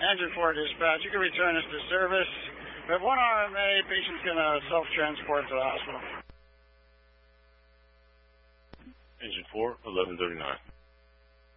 Engine 4 dispatch. You can return us to service. We have 1 RMA. Patient's going to self-transport to the hospital. Engine 4, 1139.